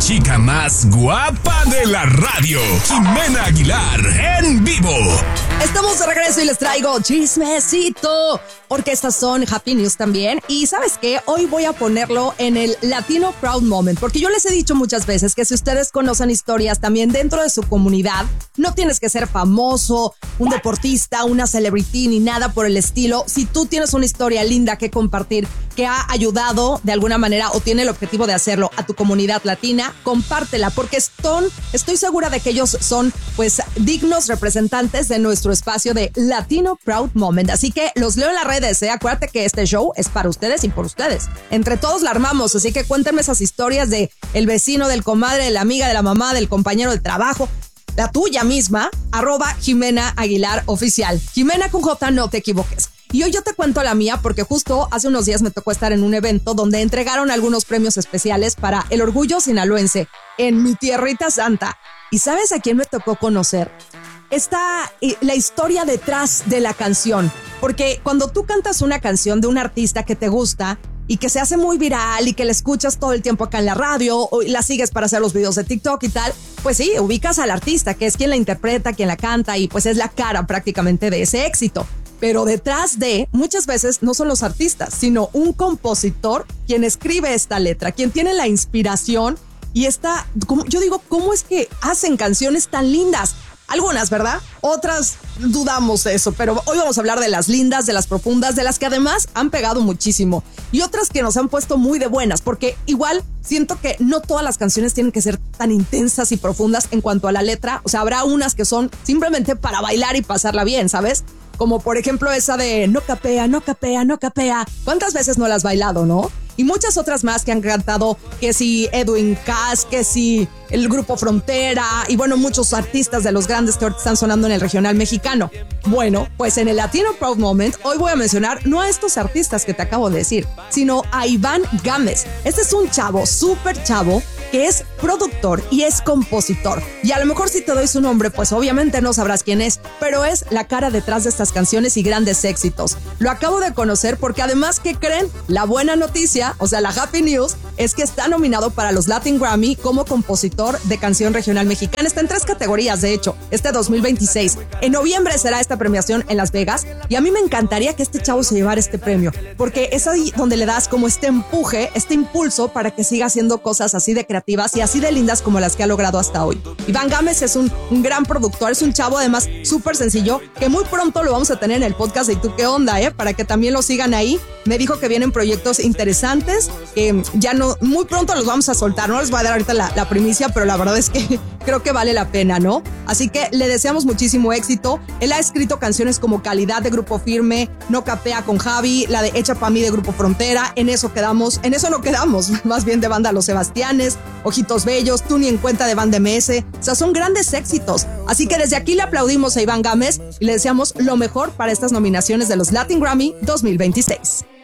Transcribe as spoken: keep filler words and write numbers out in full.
chica más guapa de la radio, Jimena Aguilar, en vivo. Estamos de regreso y les traigo chismecito, porque estas son Happy News también. Y ¿sabes qué? Hoy voy a ponerlo en el Latino Proud Moment, porque yo les he dicho muchas veces que si ustedes conocen historias también dentro de su comunidad, no tienes que ser famoso, un deportista, una celebrity ni nada por el estilo. Si tú tienes una historia linda que compartir, que ha ayudado de alguna manera o tiene el objetivo de hacerlo a tu comunidad latina, compártela, porque son, estoy segura de que ellos son pues dignos representantes de nuestro espacio de Latino Proud Moment. Así que los leo en las redes, ¿eh? Acuérdate que este show es para ustedes y por ustedes. Entre todos la armamos, así que cuéntenme esas historias de el vecino, del comadre, de la amiga, de la mamá, del compañero del trabajo, la tuya misma, arroba Jimena Aguilar Oficial. Jimena con J, no te equivoques. Y hoy yo te cuento la mía porque justo hace unos días me tocó estar en un evento donde entregaron algunos premios especiales para el orgullo sinaloense en mi tierrita santa. ¿Y sabes a quién me tocó conocer? Está la historia detrás de la canción, porque cuando tú cantas una canción de un artista que te gusta y que se hace muy viral y que la escuchas todo el tiempo acá en la radio o la sigues para hacer los videos de TikTok y tal, pues sí, ubicas al artista, que es quien la interpreta, quien la canta y pues es la cara prácticamente de ese éxito. Pero detrás de, muchas veces no son los artistas, sino un compositor quien escribe esta letra, quien tiene la inspiración y está, como, yo digo, ¿cómo es que hacen canciones tan lindas? Algunas, ¿verdad? Otras dudamos de eso, pero hoy vamos a hablar de las lindas, de las profundas, de las que además han pegado muchísimo y otras que nos han puesto muy de buenas, porque igual siento que no todas las canciones tienen que ser tan intensas y profundas en cuanto a la letra. O sea, habrá unas que son simplemente para bailar y pasarla bien, ¿sabes? Como por ejemplo esa de no capea, no capea, no capea. ¿Cuántas veces no la has bailado, no? Y muchas otras más que han cantado, que si Edwin Cass, que si el grupo Frontera y bueno, muchos artistas de los grandes que ahorita están sonando en el regional mexicano. Bueno, pues en el Latino Proud Moment hoy voy a mencionar no a estos artistas que te acabo de decir, sino a Iván Gámez. Este es un chavo, súper chavo, que es productor y es compositor. Y a lo mejor si te doy su nombre, pues obviamente no sabrás quién es, pero es la cara detrás de estas canciones y grandes éxitos. Lo acabo de conocer porque además, ¿qué creen? La buena noticia, o sea, la Happy News, es que está nominado para los Latin Grammy como compositor de canción regional mexicana. Está en tres categorías, de hecho, este dos mil veintiséis. En noviembre será esta premiación en Las Vegas y a mí me encantaría que este chavo se llevara este premio, porque es ahí donde le das como este empuje, este impulso para que siga haciendo cosas así de creativas y así de lindas como las que ha logrado hasta hoy. Iván Gámez es un, un gran productor, es un chavo además súper sencillo, que muy pronto lo vamos a tener en el podcast de ¿Y tú qué onda? Eh? Para que también lo sigan ahí. Me dijo que vienen proyectos interesantes, que ya no, muy pronto los vamos a soltar. No les voy a dar ahorita la, la primicia, pero la verdad es que creo que vale la pena, ¿no? Así que le deseamos muchísimo éxito. Él ha escrito canciones como Calidad de Grupo Firme, No Capea con Javi, la de Hecha Pa' Mí de Grupo Frontera. En eso quedamos, en eso no quedamos, más bien de banda Los Sebastianes, Ojitos Bellos, Tú Ni en Cuenta de Banda M S. O sea, son grandes éxitos. Así que desde aquí le aplaudimos a Iván Gámez y le deseamos lo mejor para estas nominaciones de los Latin Grammy dos mil veintiséis.